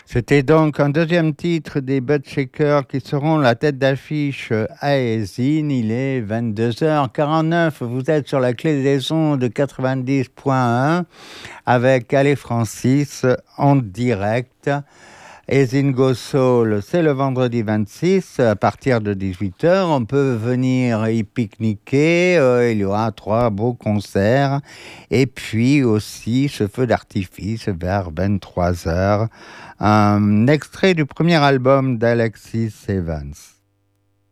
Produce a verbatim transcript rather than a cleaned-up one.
C'était donc un deuxième titre des Buttshakers qui seront la tête d'affiche à Eysines. Il est vingt-deux heures quarante-neuf. Vous êtes sur la clé des sons de quatre-vingt-dix point un avec Ale Francis en direct. Eysines Go Soul, c'est le vendredi vingt-six à partir de dix-huit heures. On peut venir y pique-niquer. Euh, il y aura trois beaux concerts. Et puis aussi ce feu d'artifice vers vingt-trois heures. Un extrait du premier album d'Alexis Evans.